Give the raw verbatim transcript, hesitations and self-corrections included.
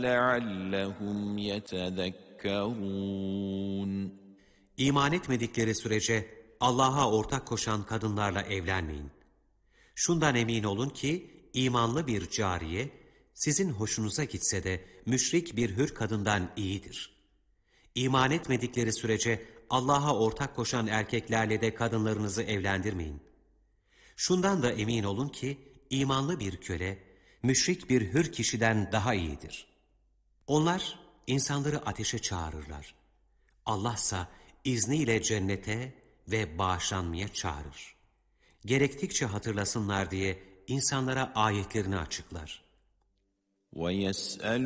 لَعَلَّهُمْ يَتَذَكَّرُونَ İman etmedikleri sürece Allah'a ortak koşan kadınlarla evlenmeyin. Şundan emin olun ki imanlı bir cariye sizin hoşunuza gitse de müşrik bir hür kadından iyidir. İman etmedikleri sürece Allah'a ortak koşan erkeklerle de kadınlarınızı evlendirmeyin. Şundan da emin olun ki imanlı bir köle müşrik bir hür kişiden daha iyidir. Onlar insanları ateşe çağırırlar. Allahsa izniyle cennete ve bağışlanmaya çağırır. Gerektikçe hatırlasınlar diye insanlara ayetlerini açıklar. وَيَسْأَلُ